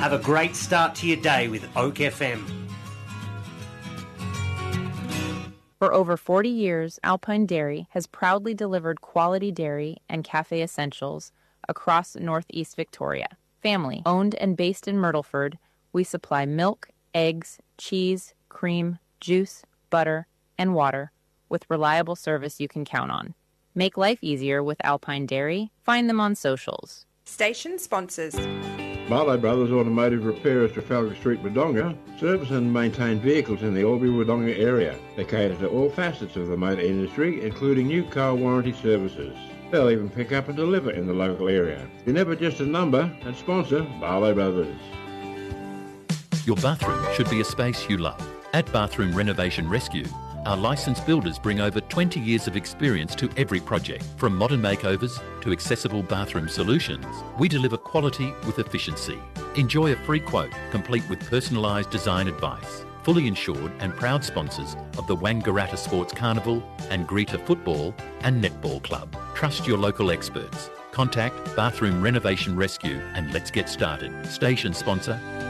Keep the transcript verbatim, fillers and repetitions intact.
Have a great start to your day with Oak F M. For over forty years, Alpine Dairy has proudly delivered quality dairy and cafe essentials across Northeast Victoria. Family owned and based in Myrtleford, we supply milk, eggs, cheese, cream, juice, butter, and water with reliable service you can count on. Make life easier with Alpine Dairy. Find them on socials. Station sponsors. Barlow Brothers Automotive Repairers, Trafalgar Street, Wodonga, service and maintain vehicles in the Albury-Wodonga area. They cater to all facets of the motor industry, including new car warranty services. They'll even pick up and deliver in the local area. You're never just a number, and sponsor Barlow Brothers. Your bathroom should be a space you love. At Bathroom Renovation Rescue, our licensed builders bring over twenty years of experience to every project. From modern makeovers to accessible bathroom solutions, we deliver quality with efficiency. Enjoy a free quote, complete with personalised design advice. Fully insured and proud sponsors of the Wangaratta Sports Carnival and Greta Football and Netball Club. Trust your local experts. Contact Bathroom Renovation Rescue and let's get started. Station sponsor